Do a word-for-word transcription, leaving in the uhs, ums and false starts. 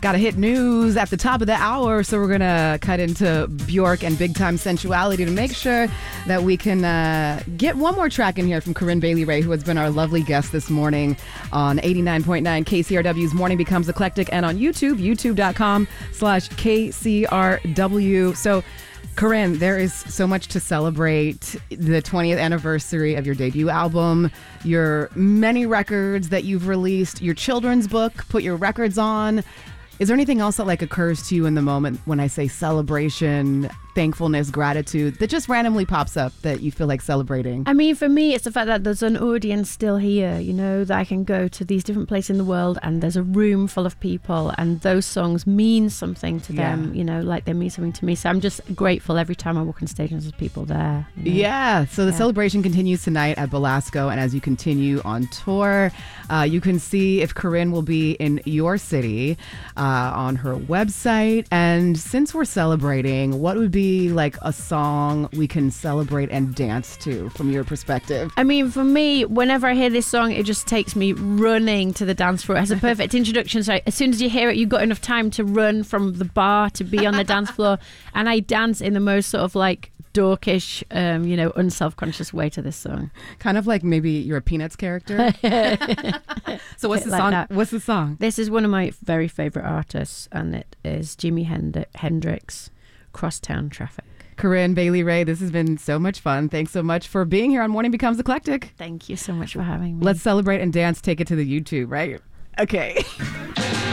Got to hit news at the top of the hour, so we're going to cut into Bjork and Big Time Sensuality to make sure that we can uh, get one more track in here from Corinne Bailey Rae, who has been our lovely guest this morning on eighty-nine point nine K C R W's Morning Becomes Eclectic, and on YouTube, youtube.com slash KCRW. So, Corinne, there is so much to celebrate. The twentieth anniversary of your debut album, your many records that you've released, your children's book, Put Your Records On. Is there anything else that like occurs to you in the moment when I say celebration, thankfulness, gratitude, that just randomly pops up that you feel like celebrating? I mean, for me, it's the fact that there's an audience still here, you know, that I can go to these different places in the world and there's a room full of people and those songs mean something to them, Yeah. you know, like they mean something to me. So I'm just grateful every time I walk on stage and there's people there. You know? Yeah, so the Yeah. celebration continues tonight at Belasco, and as you continue on tour, uh, you can see if Corinne will be in your city uh, on her website. And since we're celebrating, what would be like a song we can celebrate and dance to from your perspective? I mean, for me, whenever I hear this song, it just takes me running to the dance floor. It has a perfect introduction. So as soon as you hear it, you've got enough time to run from the bar to be on the dance floor. And I dance in the most sort of like dorkish, um, you know, unself-conscious way to this song. Kind of like maybe you're a Peanuts character. So what's the Like song? that. What's the song? This is one of my very favourite artists, and it is Jimi Hend- Hendrix, Crosstown Traffic. Corinne Bailey Rae, this has been so much fun. Thanks so much for being here on Morning Becomes Eclectic. Thank you so much for having me. Let's celebrate and dance. Take it to the YouTube, right? Okay.